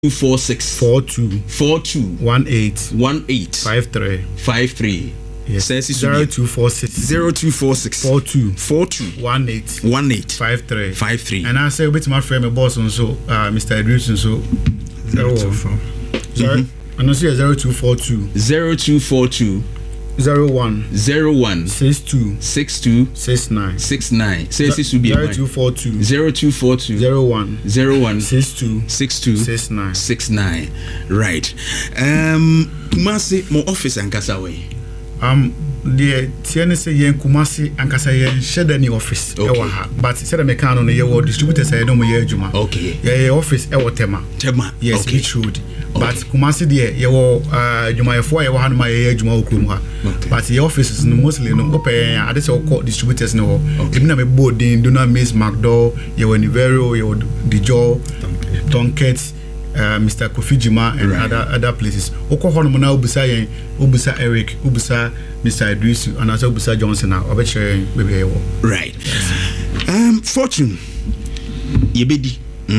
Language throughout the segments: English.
246 42 18 53. Yes. 0246 42 18 53. And I say with my friend, my boss, and so Mr. Idris, and so 024. And I say 0242 01 62 69. Say this will be 0242 01 62 69. Right. Kumasi mo office and Kasawe. The TNS yen Kumasi and Kasayen shed any office. But said a mechanic no your distributors say no more juma. Okay. Yeah, office Tema. Yes, it should. But Kumasi dear, your Juma 4 you had my Juma Okuma. But the office is mostly no open. I just call distributors no. Even a board do not miss McDowell, your Nivero, your Dijo, Tonket. Mr. Kofi Jima and other places. Okohonmona Ubusa Eric, Ubusa Mr. Idris, and also Ubusa Johnson. Right. Fortune. Yebedi.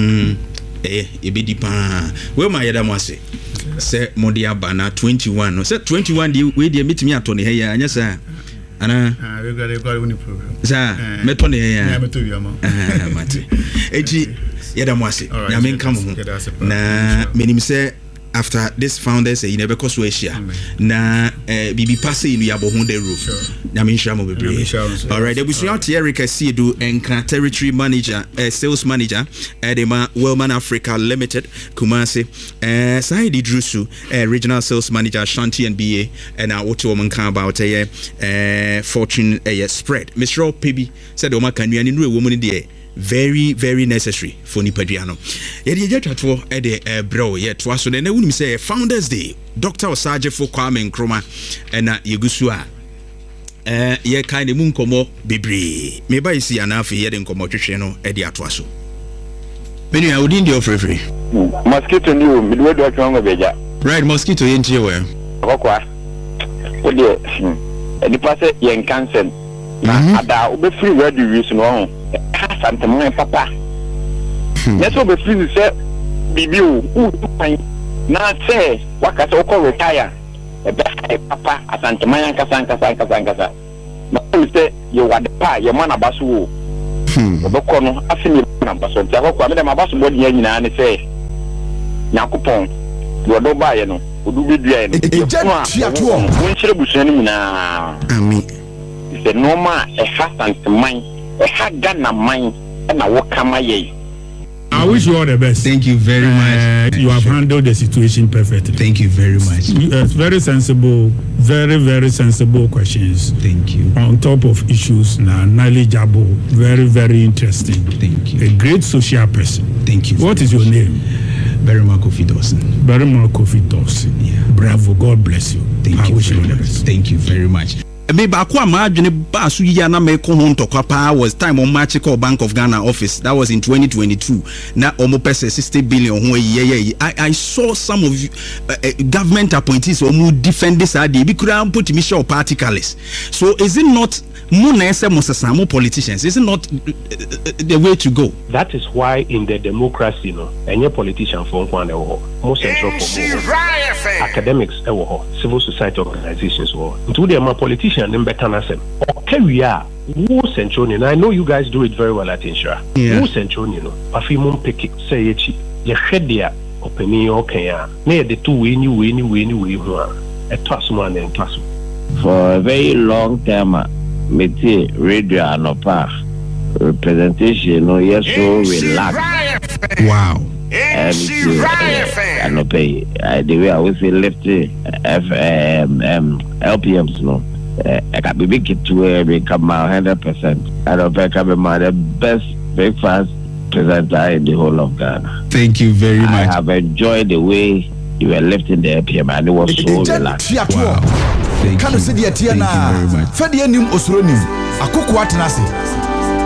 Yebedi pa. Where my other was say Modia Bana 21. Say 21 we dey meet me at Tony here. Anya sir. Ana we got any program. Sir, me Tony here. Yeah, me to you am. Mate. Eji yeda mwase na men kam ho na menim say after this founders you never cause we share na bibi pass you yabo ho the roof na men share mo bebre. All right, the busu out Eric Asiedu enka territory manager sales manager Edema Wellman Africa Limited Kumasi Saidi Drusu regional sales manager Shanti and BA and what woman can about fortune spread. Mr. Pebi said o maka nuani no woman dey very very necessary for Nipaduano. Yedi jetwato de bro yet was so na wunim say Founders Day Dr. Osaje for Kwame Nkrumah na yegusu a ye kind of munkomo bebre me ba isi anafi ye de nkomo twehwe no de ato aso menu a wodi ndi ofrefre mosquito ni o midwe do atwa ngo beja right mosquito ye ntie we kokwa wodi ni passe ye cancel na ada obe free ready use no ho Santaman papa. Let's go be free say bibi o pan na say wakata o ko retire e be papa Santaman kasa na say you wad pa your man abaso o obekọ no afini na abaso ti akọ me dem abaso body nyina ne say yakopon do do ba ye no odu bedua ye no won chire busuani nyina ami se normal e ha Santaman I wish you all the best. Thank you very much. You have handled the situation perfectly. Thank you very much. Very sensible, very sensible questions. Thank you. On top of issues, knowledgeable, very interesting. Thank you. A great social person. Thank you. What is your name? Berima Kofi Dawson. Berima Kofi Dawson. Yeah. Bravo. God bless you. Thank you. Wish you all the best. Thank you very much. Me ba kwa ma adwene ba so yi na me ko ho ntokwa pa was time on match call Bank of Ghana office that was in 2022 na omo pese 60 billion ho ye I saw some of you, government appointees omo defend this idea bi kura put me show party colors. So is it not mo politicians, is it not the way to go? That is why in the democracy, any politician from one most central for academics, civil society organizations, to them a politician in better than okay, we are who central, and I know you guys do it very well at Insura. Who central, if you pick say it, you shed their opinion, okay, near the two win you a toss one and toss for a very long time. Meti radio anopa representation no yes so relax. Wow. And anopa the way I was lifting LPMs no I got be big to every come out 100%. I don't think I'm the best breakfast presenter in the whole of Ghana. Thank you very much. I have enjoyed the way you were lifting the LPM and it was so relaxed. Wow. Thank you very much. Fedi enim osuro nim akoko atenase